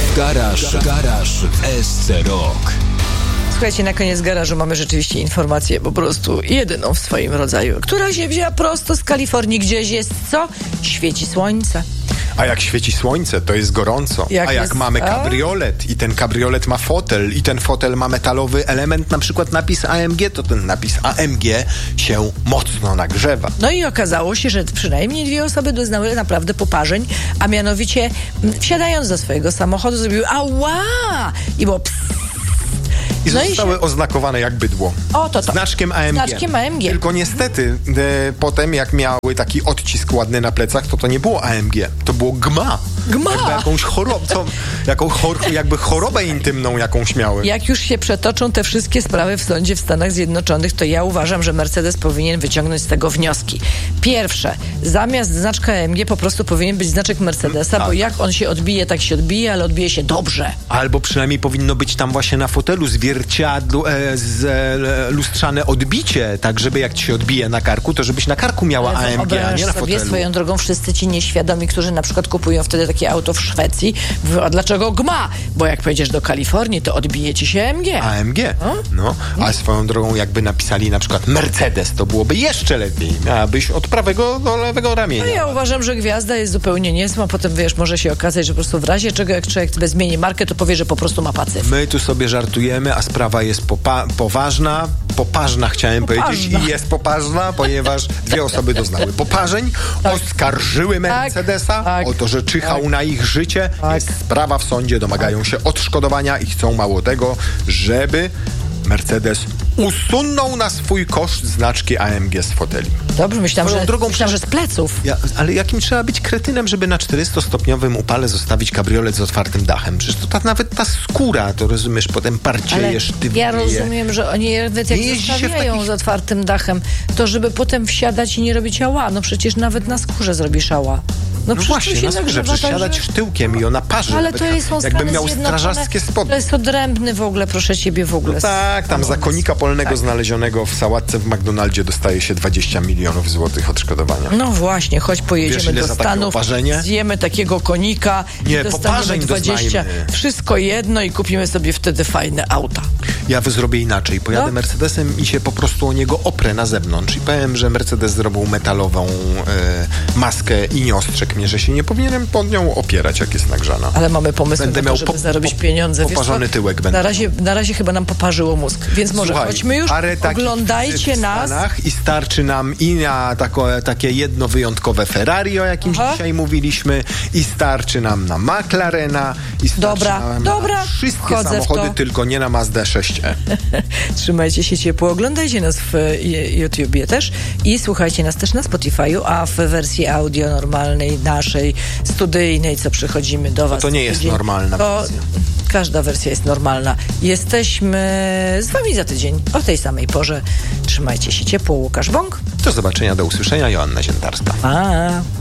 Garaż w SC Rock. Słuchajcie, na koniec garażu mamy rzeczywiście informację po prostu jedyną w swoim rodzaju, która się wzięła prosto z Kalifornii, gdzieś jest co? Świeci słońce. A jak świeci słońce, to jest gorąco. Jak mamy kabriolet i ten kabriolet ma fotel i ten fotel ma metalowy element, na przykład napis AMG, to ten napis AMG się mocno nagrzewa. No i okazało się, że przynajmniej 2 osoby doznały naprawdę poparzeń, a mianowicie wsiadając do swojego samochodu zrobiły ała! I było pss. I zostały oznakowane jak bydło. Znaczkiem AMG. Znaczkiem AMG. Tylko niestety potem jak miały taki odcisk ładny na plecach, to nie było AMG, to było GMA. Jakby jakąś jakby chorobę intymną jakąś miały. Jak już się przetoczą te wszystkie sprawy w sądzie w Stanach Zjednoczonych, to ja uważam, że Mercedes powinien wyciągnąć z tego wnioski. Pierwsze, zamiast znaczka AMG po prostu powinien być znaczek Mercedesa, tak. Bo jak on się odbije, tak się odbije, ale odbije się dobrze. Albo przynajmniej powinno być tam właśnie na fotelu lustrzane odbicie, tak żeby jak ci się odbije na karku, to żebyś na karku miała AMG, a nie na fotelu. Swoją drogą wszyscy ci nieświadomi, którzy na przykład kupują wtedy takie auto w Szwecji, mówią, a dlaczego GMA? Bo jak pojedziesz do Kalifornii, to odbije ci się AMG. AMG? No. A swoją drogą jakby napisali na przykład Mercedes, to byłoby jeszcze lepiej. Miałabyś od prawego do lewego ramienia. No ja uważam, że gwiazda jest zupełnie niezła, potem może się okazać, że po prostu w razie czego, jak człowiek sobie zmieni markę, to powie, że po prostu ma pacyf. My tu sobie żartujemy, a sprawa jest poważna chciałem powiedzieć i jest poważna, ponieważ 2 osoby doznały poparzeń, oskarżyły Mercedesa o to, że czyhał na ich życie. Jest sprawa w sądzie, domagają się odszkodowania i chcą mało tego, żeby Mercedes usunął na swój koszt znaczki AMG z foteli. Dobrze, myślałam, że z pleców. Ale jakim trzeba być kretynem, żeby na 400-stopniowym upale zostawić kabriolet z otwartym dachem? Przecież to nawet ta skóra, to rozumiesz, potem parcieje, sztywnieje. Ja rozumiem, że oni nawet jak zostawiają z otwartym dachem, to żeby potem wsiadać i nie robić ała. No przecież nawet na skórze zrobisz ała. No właśnie, na skórze, przesiadać tyłkiem i ona parzy. Ale to jest jakbym miał strażackie spodnie. To jest odrębny w ogóle, proszę ciebie, w ogóle. No tak, tam za konika polnego znalezionego w sałatce w McDonaldzie dostaje się 20 milionów złotych odszkodowania. No właśnie, choć pojedziemy do Stanów, zjemy takiego konika i dostaniemy 20. Wszystko jedno i kupimy sobie wtedy fajne auta. Ja zrobię inaczej. Pojadę Mercedesem i się po prostu o niego oprę na zewnątrz i powiem, że Mercedes zrobił metalową maskę i nie ostrzegł mnie, że się nie powinienem pod nią opierać, jak jest nagrzana. Ale mamy pomysł na to, żeby zarobić pieniądze. Poparzony tyłek będę. Na razie chyba nam poparzyło mózg, więc może chodźmy już, oglądajcie nas. I starczy nam i na takie jedno wyjątkowe Ferrari, o jakimś dzisiaj mówiliśmy, i starczy nam na McLarena, i starczy nam na wszystkie samochody, tylko nie na Mazda 6e. Trzymajcie się ciepło, oglądajcie nas w YouTubie też i słuchajcie nas też na Spotify'u, a w wersji audio normalnej, naszej, studyjnej, co przychodzimy do was. To nie jest normalna wersja. Każda wersja jest normalna. Jesteśmy z wami za tydzień o tej samej porze. Trzymajcie się ciepło. Łukasz Bąk. Do zobaczenia, do usłyszenia. Joanna Ziętarska. Pa!